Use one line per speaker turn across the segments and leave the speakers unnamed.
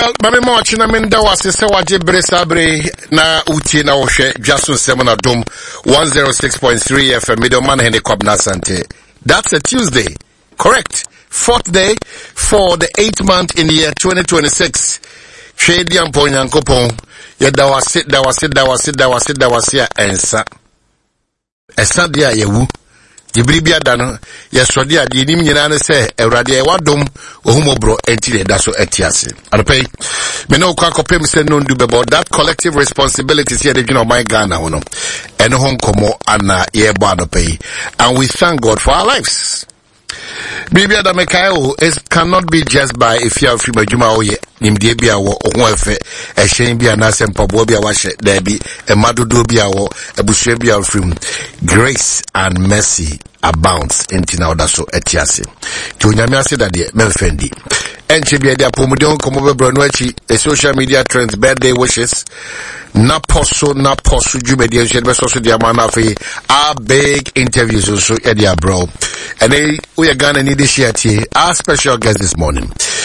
Well, Mami Mochina Minda was a Sawaji Bresabre na Uti na Oshe, Jason Semana Dome 106.3 FM, Middleman Henny Kobna Sante. That's a Tuesday. Correct. 4th day for the 8th month in the year 2026. Shady and Ponyankopon. That was ensa. Esa dia yewu. Jibribia dano yesodia di nim nyina ne se awrade e wadom ohumobro entire da so etiase adopei me no kwa kopem se no ndu bebo that collective responsibility here the of my Ghana wono eno hon komo ana ye bo adopei, and we thank God for our lives. Bibia da mekayo is cannot be just by if you are free majuma oye nimdie bia wo ohun efe ehyen bia na sempabo bia wa hye da bi emadodo bia wo ebusue bia free. Grace and mercy abounds intina oda so etiase ti onyame ase da de memfendi enche bia dia pomudon komo bebro no achi social media trends, birthday wishes na poso jumedi enche be so dia man afi a big interviews so e dia bro and we are gonna need this year our special guest this morning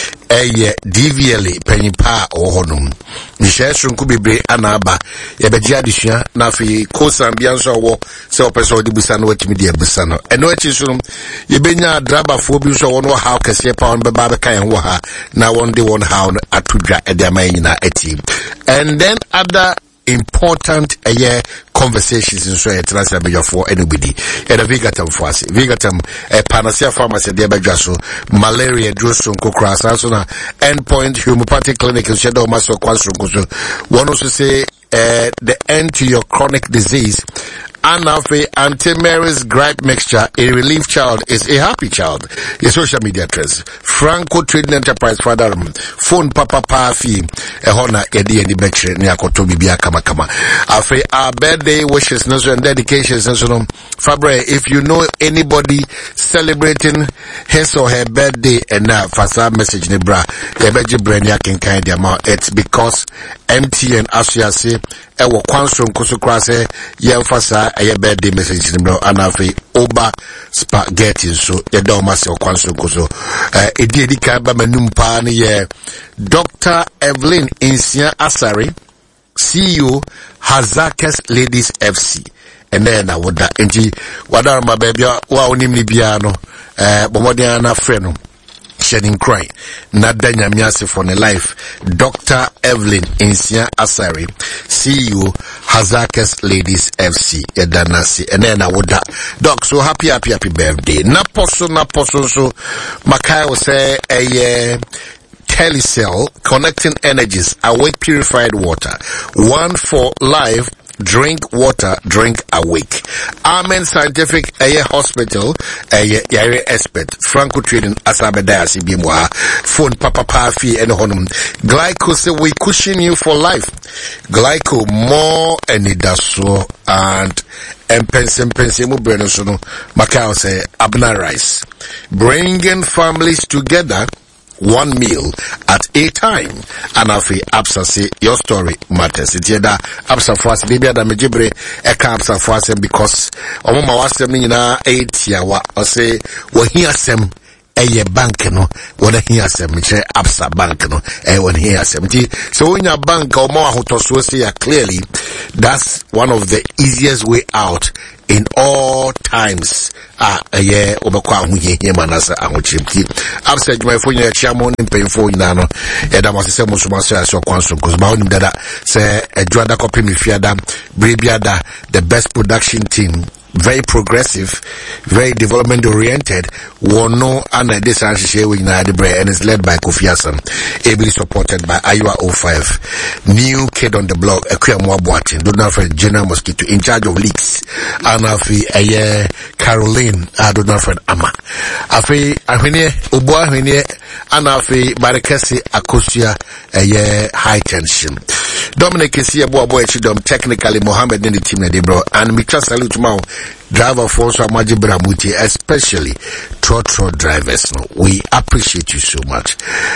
DVLA penyipa ohonum nishesu nkubibre anaba yebejia disua na afi kosambia nso wo se opeso dibusa no watimi dia busa no eno achi so yebenya draba fo bi so wono how kese pa on beba be kan ho ha na one day one how atudwa e dia man nyina ati, and then other important conversations in so transfer for anybody and a Vigatam Fasi Vigatam Panacea Pharmacy Diabajaso malaria druson kokras asona endpoint homeopathic clinic in Shadow Maso Kwansrukuso one also say the end to your chronic disease. Anafe anti-Mary's gripe mixture, a relief child is a happy child. Your social media trends. Franco Trading Enterprise Father phone papa fi ehona edi betche ni akoto bibia kama afe our birthday wishes and dedications and so on. Fabre, if you know anybody celebrating his or her birthday and now fasa message ni bra yebeji brenya kenkan dia ma, it's because MTN Asiase ewo kwanso nkoso krase yemfasa eye birthday message ni bro anafe oba spaghetti so ye do ma se kwanso nkoso edi ka ba manum pa ne ye Dr. Evelyn Insia Asari, CEO Hazakes Ladies FC. And then I would that enti wada ma baby wa onim ni bia no bomodian na freno shedding cry na danya miase for the life. Dr. Evelyn Insia Asari, CEO Hazakes Ladies FC Edanasi. And then I would that doc so happy birthday na poso so Makai will say Telecell connecting energies, awake purified water, one for life. Drink water, drink awake. Amen Scientific Hospital, Yare Expert, Franco Trading Asabedasi Bimwa, phone Papa Pafi and Honum. Glyco say we cushion you for life. Glyco more and it does so, and pensemu Brenosono, Macau say Abna Rice. Bringing families together. One meal at a time. And afi Absa say your story matters. It's yeda Absa Fwas baby da mejibre eka Absa Fwas because omoma wasem ni na 8 ya wa say wo hia sem eye bank no wona hia sem che Absa bank no wona hia sem ti so when your bank omo ahotoso say clearly that's one of the easiest way out in all times. Obekwa ahuye manasa ahuchimti. Absa juma ifo nya chiamo ni mpemfo nyina no. Eda masese musumaso aso kwanso because ba onim dada say adwada kopi mifiada brebiada the best production team, very progressive, very development oriented. Wono ana this anshishe na the bread and is led by Kofi Hassan, ably supported by Ayua 05. New kid on the block, Akuya Mwabwati, Donald Fred General Mosquito in charge of leaks. Anafi Caroline, Donald Fred Ama. Afi ahwene obo ahwene anafi Barekesi Akosia high tension. Dominic Kisia Boy Chidom technically Mohammed in the team na bro and Mitra salute Mao driver force Amaji Bramuti, especially trotro drivers. No, we appreciate you so much.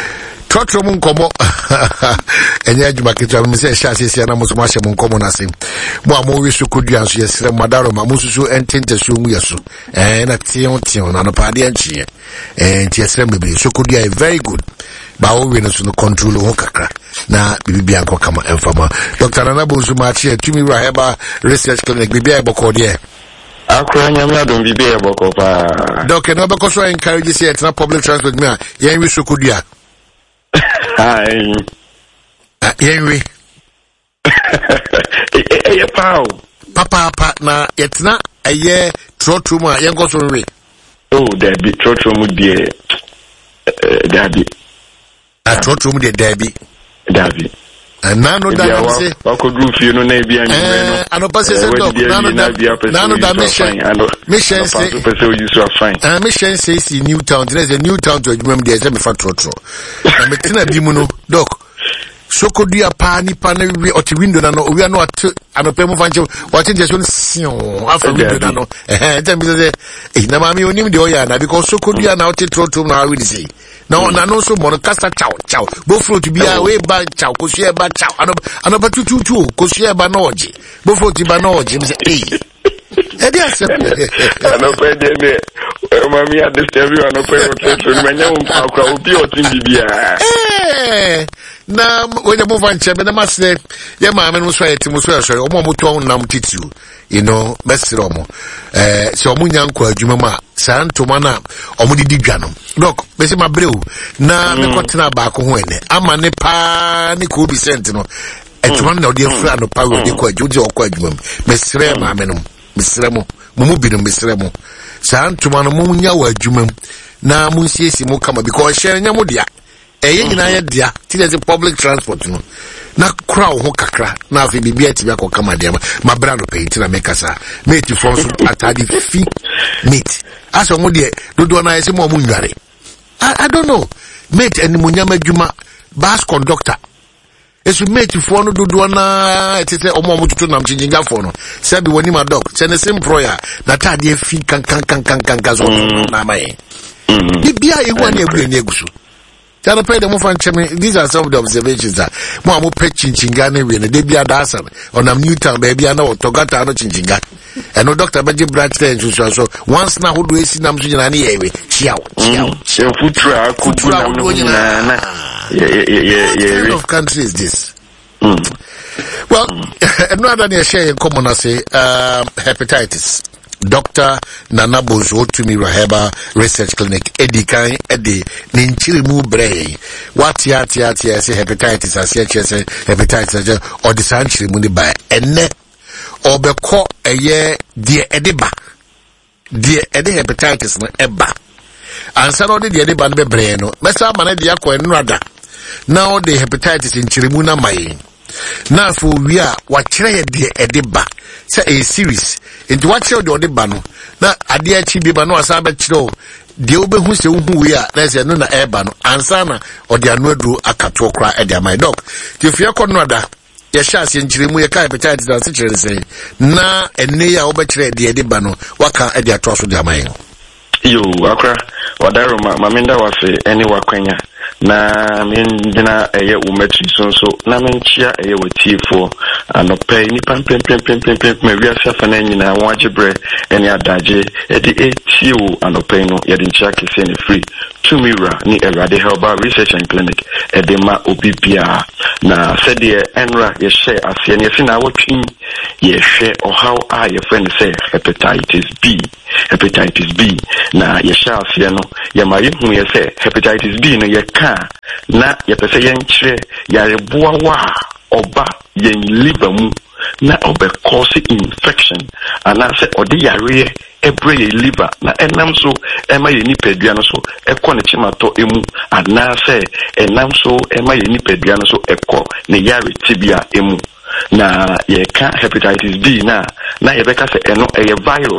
Trotro Munkomo, and Yajumakita, Mrs. Chassis, and Amos Masha Munkomo Nasim. Mo wish you could answer, yes, Madaro Mamusu and Tintasu Yasu, and a Tion and a party and she, and yes, so could be very good. Bao winners no control Hokaka. Na Bibianco Kama and Farmer. Dr. Anabu Zumachi, Tumi Raheba Research Clinic, Bibia Bocordia.
Akranya don't be able to.
Doctor Nobacoso encourages here to public transport. Yen we so could ya.
Hi.
Yen we. Papa, na it's not a year trotuma, young gossip.
Oh, there be trotrum dear. Daddy.
A trotrum de Debbie.
Daddy.
And none of that say,
could do you know, maybe and
no passes none of that mission say, mission says in Newtown, there's a new town to remember the exam for Trotro. I'm a tina bimuno, doc. So could you a pani or to window, and we are not and a payment function, watching just one after window. And then Namami, you knew the Oyana because so could you an out Trotro now, I will say. No, no, so Monocasta chow. Both flow to be away by chow, Cosia by chow, and about 2, Cosia Banoji. Both flow to Banoji, yes, I know, Mammy, I disturb you, and no prayer to now, when you move on, Chairman, I must say, your mamma was right to Muswell, or Momuton Nam Titu, you know, best Romo. So Munyanko, Jumama, San Tomana, or Mudi Diano. Look, Bessie Mabreu, now the Cotina Baco when I'm a Nepa Nico Sentinel. It's one of dear friend of Power de Quajujo or Quajum, Miss Rema, Miss Remo, Mumubin, Miss Remo. San Tomana Munya were Jumum. Now Munsi Simukama because sharing Yamudia. Dia, there's a public transport, you know. Na crowd ho kakra, na fi bibia ti bia kama dia ma bra no pay ti na make asa. Mate for so atadi fi meet. Aso mo de dodo na yesi mo munware. I don't know. Mate and munyama djuma bus conductor. Esu mate for no dodo na tete omo mututu na mchinjinga for no. Se bi woni ma dog. Se ne sim proya na tadi fi kan so na mai. Bibia e hu na ebu ni egusu. Tell pay the move. These are some of the observations that Mamu pet Chinchingani when they be a dasser on a Newtown baby. I know Togata no Chinchinga. And no Dr. Benji Branch so once now who do we see them to any area? Chiao. Futra of country is this? Well, another near share in common I say hepatitis. Dr. Nana Bozo Tumi Raheba Research Clinic Edikan Edi Ninchiri Mu Bray. What ya say hepatitis as say hepatitis or the sanchiri muni by ene or be call a year dear ediba. Dear Edi hepatitis no eba. And so the ediba be braino. Mesa man dia ko enrada. Now the hepatitis in Chirimuna mai. Now for we are what dear ediba. Say a series into what you do the bano. Na adia chibi bano asabe chiro. The obe who say who we are, there's a nuna airban, ansana or the anodru akatokra at my dog. If you're conrada, your chassis in Chirimu, your hepatitis and situation say, na and near obetre the edibano, waka at their trust with their mind.
You, Akra, Wadaro, Maminda was any wakwenya. Na mindina eye umetri so na menchia eye wati for anope ni pam me wiasa fana nyina wajebre eni adaje e di etio anope no ye di nchia kese ni free tumira ni Erade Herbal Research and Clinic e de ma obibia na sede enra ye share ase ni se na wotwin ye hwe o how are your friend say hepatitis B na ye share ase no ye mari hu ye say hepatitis B no ye na yepese yenchire yareboa wa oba yen liver mu na obe cause infection ana se odi yare ebre ye liver na enam so ema ye nipadua no so ekọ ne chimato emu ana se enam so ema ye nipadua no so ekọ ne yare tibia emu na ye ka hepatitis B na yebeka se eno eye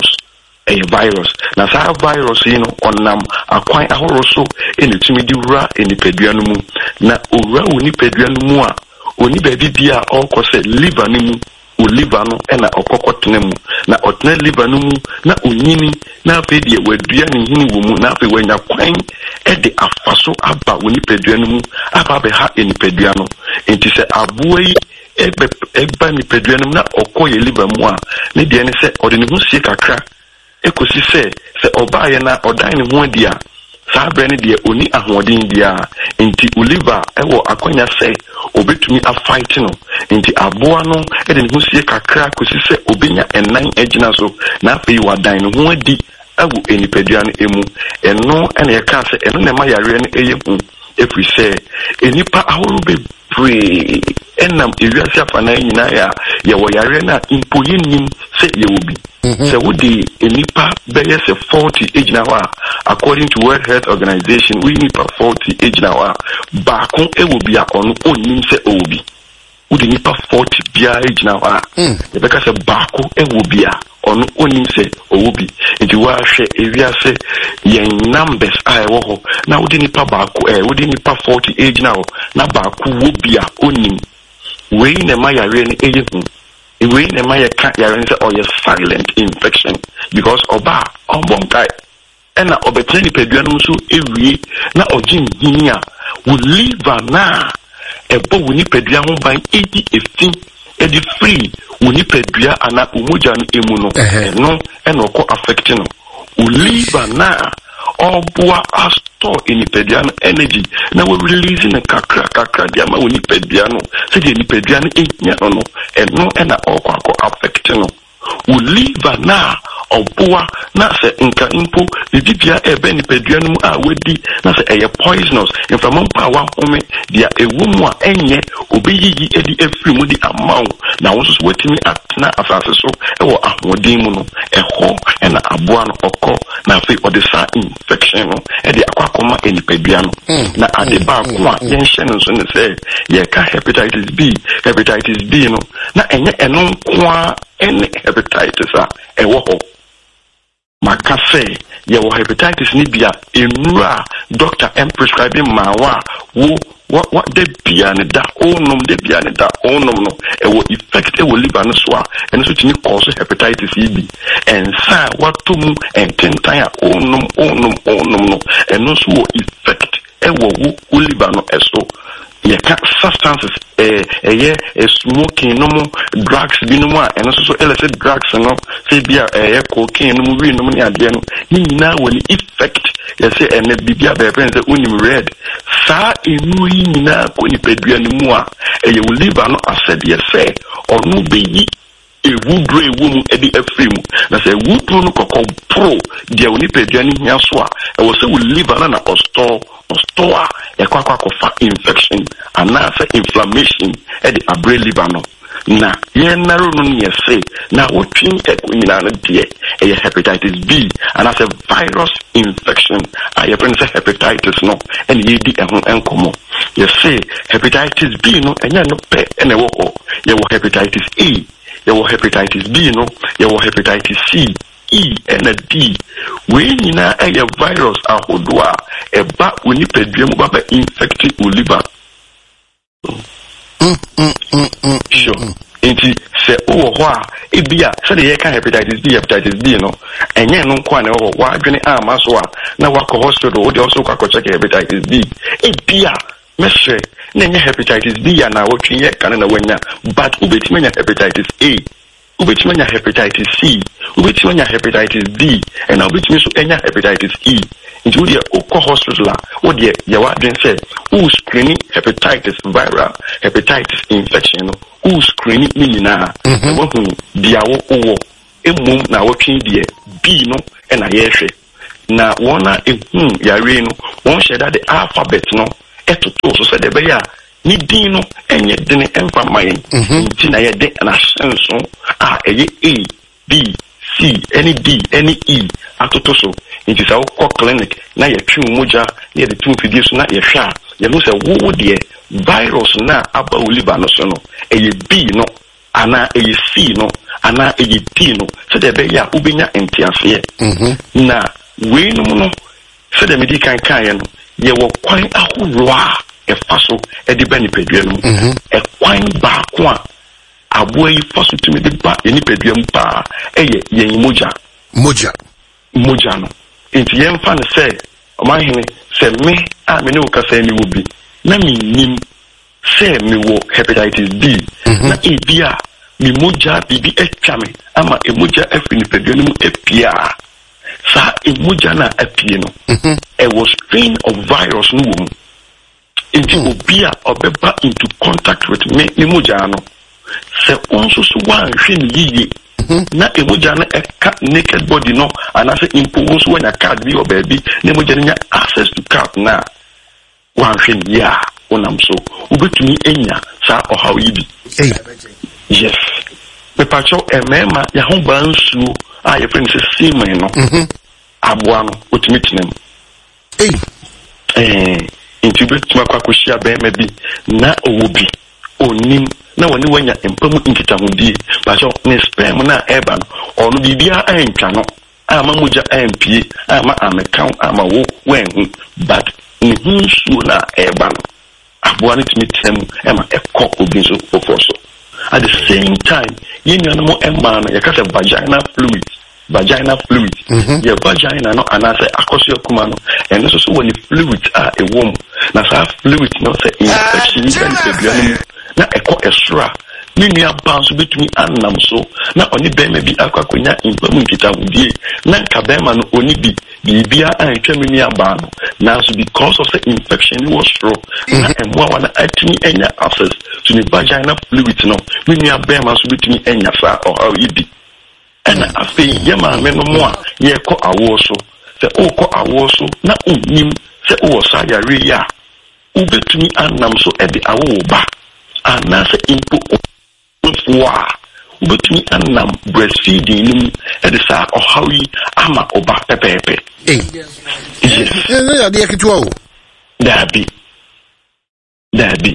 virus na sa virus you know onam akwan ahoroso enetumi di wura enipedua no mu na owura onipedua no mu a oni baabi bia okose liver no mu o liver no na okokotene mu na otena liver no mu na onyini na afi de wadua ne hini wo mu na afi wanya kwan de afaso aba onipadua no mu aba be ha enipadua no enti se aboa yi eba nipadua no na okoye liver mu a ne de ne se ode ne hu sie kakra ekosi se oba ye na odan ne ho dia saa brand de oni ahoden dia enti Oliver ewo akonya se obetumi a fight no enti aboa no de ne hu sie kakra kosi se obenya enan agina so na afi wadan ne ho adi agu enipadua no emu eno ene ye ka se eno ne ma yare no eyehu efri se enipa ahoro be free enam ewiase afana nyina ya wo yare na impoye nim se ye obi se wodi enipa beye se 40 age na wa according to World Health Organization we nipa 40 age na wa ba kon ewo bia onu onim se obi wodi nipa 40 bia age na wa e beka se ba ko ewo bia onu onim se obi nti wa hwe ewiase yen numbers a ewo ho na wodi nipa ba ko wodi nipa 40 age na ho na ba ko wo bia onim we ne ma yare ne eyehu we ne ma yaka yare ne or your silent infection because oba obonkai ena obeteni pedua no so ewie na ogin hinia wo liver na ebo woni pedua ho ban edi efin edi free woni pedua ana umoja no emu no no ena okọ affect no wo liver na oboa astore in pedua no energy na we release na kakra dia ma woni pedua no se dia ni pedua no enya no eno ena okọ affect no wo liver na oboa na se nka impo bibia ebe ni pedua no a wadi na se eye poisonous infamon power home dia ewu mu a enye obeyiyi edi efiri mu di amaw na wo so watimi atna asase so ewo ahodin mu no eho na aboa no okọ na fe odisa infection no e di akwakoma eni pedua no na ade ba ko a yenhye no so ne se ye ka hepatitis B no na enye eno kwa ene hepatitis a ewo ho maka say ye wo hepatitis ni bia enura doctor prescribing mawa what de bia ne da onum de bia ne da onum no e wo effect e wo liver no so a eno so tini cause hepatitis B and sa watum ententan a onum no eno so wo effect e wo liver no eso ye ka substances smoking no drugs bi no a eno so illicit drugs no say bia cocaine no we no ni ade no ni na wali effect ye say ene bibia be friends unim red sa enu yi ni na ko ni pedua ni mu a ye wo liver no ased ye say onu be yi ewudro ewum edi afrimu na say ewudro no kokko pro dia oni pedua ni hia so a e wo say wo liver na store yakwa kofa infection ana say inflammation e di abre liver no na ye naro no ye say na wo twin nyina no de e hepatitis B ana say virus infection ye friend say hepatitis no and ye di ehun enkomo ye say hepatitis B no enya no pe ene wo ho ye wo hepatitis A ye wo hepatitis B no ye wo hepatitis C E and D we nyina eye virus ahodo a eba oni pedua mu ba infect liver sure enti se o ho a ebia se de ye ka hepatitis B no enye no kwa na ho wa adwene ama so a na wakọ hospital wo de also kwa check hepatitis B ebia mesre na enye hepatitis B ya na wo twin ye kan na wanya but ubetimanya hepatitis A ubetimanya hepatitis C ubetimanya hepatitis D and ubetimanya so enya hepatitis E into the hospital what the yawa den say who screening hepatitis viral hepatitis infection who screening ni na wo hu dia wo emum na wo twen die B no na yehwe na wona yare no won share the alphabet no etoto so say de be ya ni din no enye dene emfa mayen nti na ye de na senso a eye A B C any D any E atoto so nti sa wo clinic na ye twi moja ye de tun fidie so na ye hwa ye no se wo de virus na aba liver no so no eye B no ana eye C no ana eye D no se de be ya ubenya entiase na we no se de medical kan ye no ye wo kwan ahoroa e faso e de bani pedua no e kwan ba ko a aboy faso to me the ba any pedum pa yen moja no enti yen fa ne say omahene say me a me ne ukasa ni obi na me nim say me wo hepatitis B na ebia me moja bibi etwa me ama emoja afri ni pedum mu epia sa emoja na apie no a was strain of virus no wo enti obi a obeba into contact with me emoja no se onso so wan hwe ni yiye na emoja na eka naked body no anase impose when a card be or baby na emoja nya access to card na wan hwe ni ya onam so ubetumi enya sa ohaw yibi yes me pacho emema ya ho bansu a ye friend se semen no aboa no otumi tinem inti betuma kwa kushia bema bi na owobi onim na woni wanya empamu nkitahudie pacho ne sperm na eba no onu bibia antwa no ama moja ampie ama amekan ama wo wenhu but ne hunsu na eba no aboa no tumi tem ema ekọ obi so fofoso at the same time yenu no ema no yakase vaginal fluid your vagina no anase akosio kuma no eno so woni fluid a ewom na sa fluid no say infection and pebiano na eko esra minua banso betumi annam so na oni bema bi akwakonya impam nkitahudie na nka bema no oni bi bibia antwa minua ba no na so because of the infection was raw na emwa wana atumi enya access to the vaginal fluid no minua bema so betumi enya sa or ibi ena afi yema me no mo a ye ko awo so se okọ awo so na onnim se wo sa yare ya ubetumi annam so e de awo ba anase impo wa ubetumi annam breastfeeding nim e de sa ohawi ama oba pepepe
ya de kitwa o dabi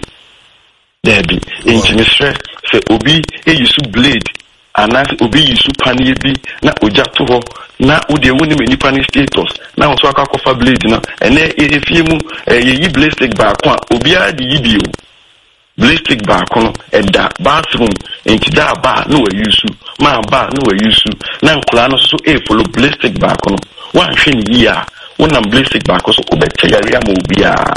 intimisre se obi eyisu blade anas obi yisu panie bi na oja to ho na ode woni manipa ni status na wo so akakofa blade na ene efie mu yeyi ballistic baako a obi a di yibio ballistic baako no eda bathroom entida ba no we yusu ma ba no we yusu na nkula no so follow ballistic baako no wan hwe ni yi a wonam ballistic baako so obete yare ama obi a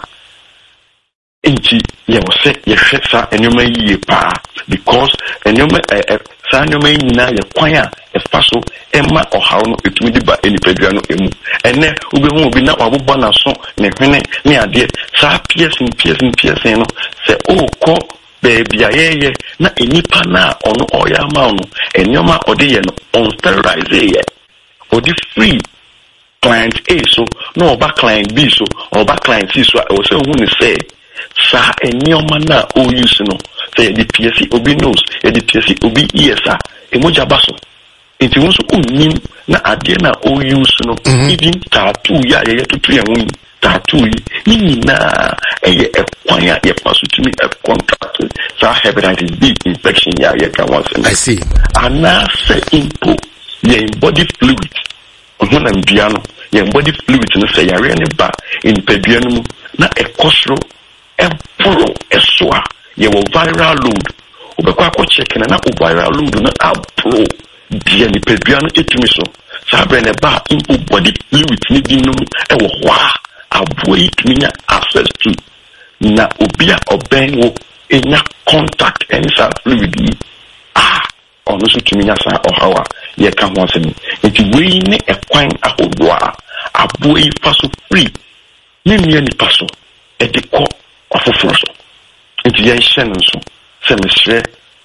enti ye wo se ye hwe sa enoma yi pa because enoma sa nyoma nyina ye kwan a efaso ema ohaw no etumi di ba enipadua no emu ene ubehu obi na wabobọ na so ne hwene ne ade sa piercing no se okọ baby ayeye na enipa na ono oya ma ono enyoma ode ye no on sterilize ye odi free client A so no oba client B so oba client C so o se hu ni say sa enyoma na o use no say the PSC obi nose the PSC obi ESA emoja baso enti won so unim na ade na o use no even tattoo ya ye tutu ya hu tattoo ni na eye ekwan ya ye paso tumi e contact sa hepatitis B infection ya ye kan once I see
ana say impo ye body fluid ona mbia no ye body fluid no say yare ne ba in pedua no na ekosro ebro eswa ye wo viral load obekwa akọ check na viral load na abro dia ni pedua no etumi so sabre ne ba impo body fluid ni dinum e wo hwa avoid minya access to na obia oben wo enya contact any fluid ni ono so tumi nya sa ohawa ye ka ho asem enti we ne ekwan ahodo a aboyi faso free ne mia ni paso e de ko ofoforo so enti ye hye no so se mesre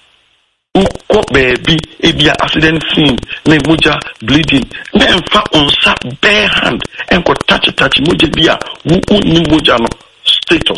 uko baby ebia accident scene na moja bleeding na emfa onsa bare hand enko touch moja bia wo ni moja no status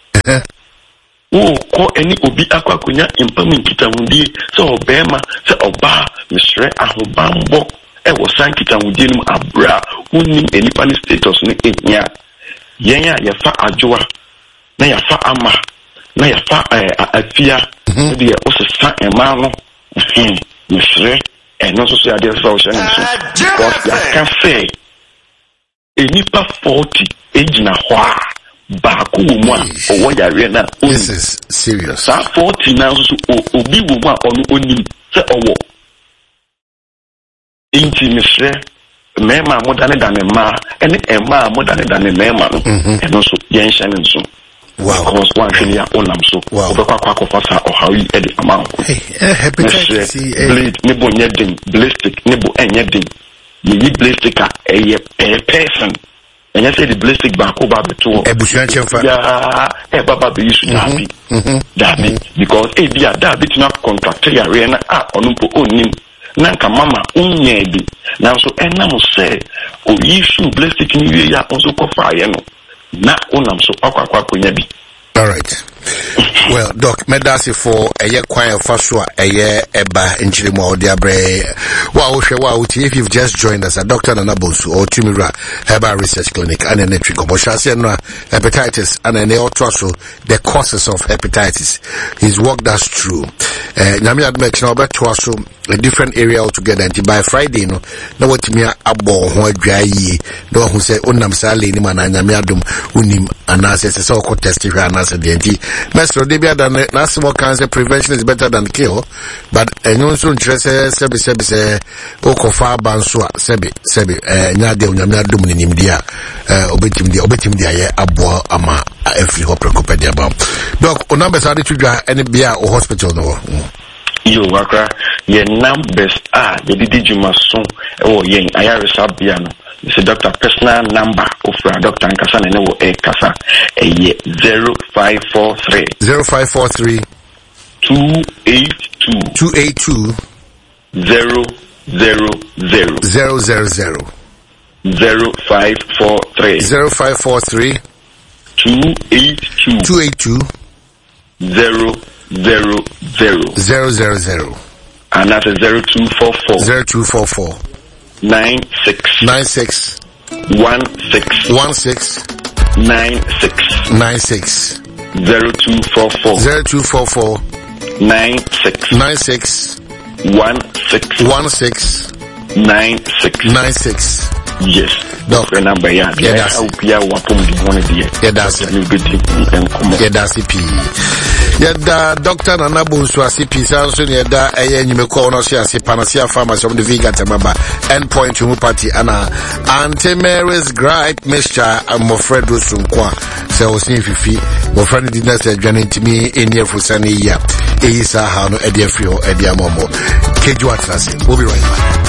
ko eni obi akwakonya empam nkitahudie se obema se oba mesre ahobambo e wo san nkitahudie nim abra wonnim enipa ni status ni ehia yenya yafa adwoa na yafa ama na yafa afia de o se san ema no mesre eno so ade so so nso because ya can say enipa 40 age na hwa baako wo mu a owo yare na
this is serious.
Sa 40 na so obi wo mu a ono onim se owo inti misre mema modane dane ma ene ema modane dane mema no eno so yenhye ne so.
Wow.
Because one thing ya onam so.
Wow.
Obekwa fasa or how you edit amount.
Hepatitis C.
Bleed nebo nyedin, ballistic nebo enyedin. Yi ballistic a person. And you say the ballistic back over the two. Yeah, baba be issue dabi because be a dabi not contract ya rena onumpo onim. Nanka mama unyedi. Now so enam say o issue ballistic ni ya onso ko fire no. Na unam so akwa kunyabi.
All right. Well, Doc, medasi for a year choir faswa a year eba in Chilimo dear Bray. Wow, if you've just joined us, a Dr. Nanabosu or Tumira Herbal Research Clinic and an electric hepatitis and an eotraso, the causes of hepatitis. He's walked us through. Nami admit now back to us a different area altogether. And by Friday, no what me abo ho dry no who say unam sale ni man Nami adum unim anase so ko testify anase the Master Debia than national cancer prevention is better than kill, but no soon sebi okofa banswa sebi nyade unyamia dum ni nimdia obetim dia ye abo ama every hoprekopedia bam. Doc onambe sadi tudwa any bia or hospital no.
Yo wakra ye numbers ye didi juma so yen ayaresa bia no. It's a doctor personal number of Dr. Nkasa and no Kasa 0543 282 000
0543
282 000 and that's 0244 96 16 96 0244 96 96 yes
Doc
number that's
it Yada Dr. Nanabosu asipi sanso ni yada nyime ko no so ase panasia pharmacy of the vegan temaba endpoint to party ana Auntie Mary's gripe mixture Mofredo Sunkwa se osin fifi Mofredo dinner se adwane ntimi eni afusane ya eyisa ha no ede afio ede amomo keju atrase we'll be right back.